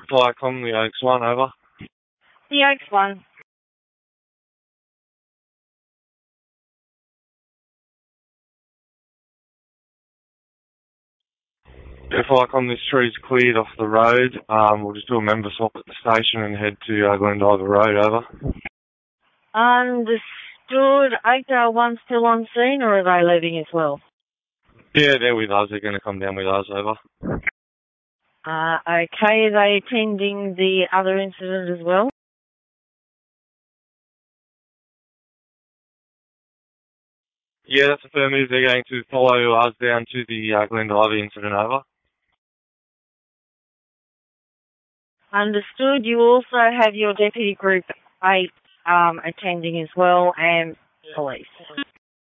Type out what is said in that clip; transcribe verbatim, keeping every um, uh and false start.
Viacom, the Oaks one, over. The Oaks one. If Viacom, this tree's cleared off the road, um, we'll just do a member swap at the station and head to uh, Glendiver Road, over. Understood. Oakdale one still on scene, or are they leaving as well? Yeah, they're with us. They're going to come down with us, over. Uh, okay, are they attending the other incident as well? Yeah, that's affirmative. They're going to follow us down to the uh, Glendiver incident, over. Understood. You also have your Deputy Group eight um, attending as well, and police.